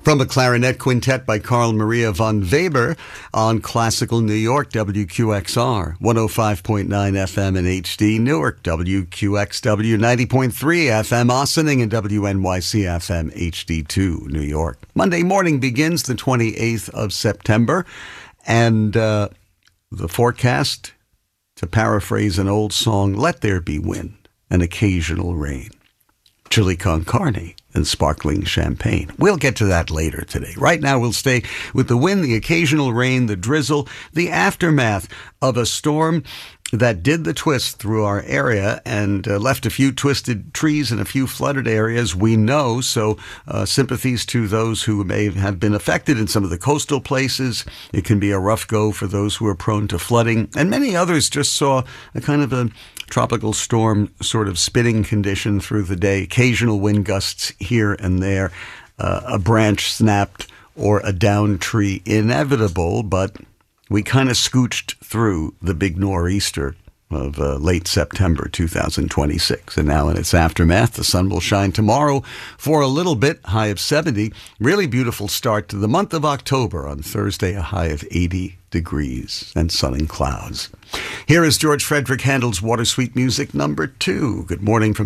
From a clarinet quintet by Carl Maria von Weber on Classical New York, WQXR, 105.9 FM in HD, Newark, WQXW, 90.3 FM, Ossining, and WNYC FM HD2, New York. Monday morning begins the 28th of September, and the forecast, to paraphrase an old song, let there be wind and occasional rain. Chili con carne and sparkling champagne. We'll get to that later today. Right now, we'll stay with the wind, the occasional rain, the drizzle, the aftermath of a storm that did the twist through our area and left a few twisted trees and a few flooded areas, we know. So sympathies to those who may have been affected in some of the coastal places. It can be a rough go for those who are prone to flooding. And many others just saw a kind of a tropical storm sort of spitting condition through the day, occasional wind gusts here and there, a branch snapped or a downed tree inevitable, but we kind of scooched through the big nor'easter of late September 2026. And now in its aftermath, the sun will shine tomorrow for a little bit, high of 70. Really beautiful start to the month of October. On Thursday, a high of 80 degrees and sun and clouds. Here is George Frederick Handel's Water Sweet Music number 2. Good morning from